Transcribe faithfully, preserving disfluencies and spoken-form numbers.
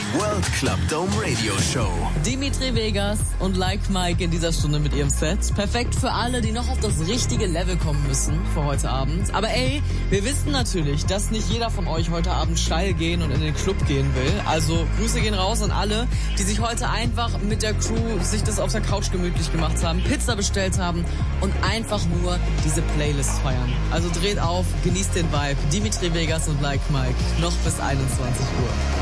World Club Dome Radio Show. Dimitri Vegas und Like Mike in dieser Stunde mit ihrem Set. Perfekt für alle, die noch auf das richtige Level kommen müssen für heute Abend. Aber ey, wir wissen natürlich, dass nicht jeder von euch heute Abend steil gehen und in den Club gehen will. Also Grüße gehen raus an alle, die sich heute einfach mit der Crew sich das auf der Couch gemütlich gemacht haben, Pizza bestellt haben und einfach nur diese Playlist feiern. Also dreht auf, genießt den Vibe. Dimitri Vegas und Like Mike. Noch bis einundzwanzig Uhr.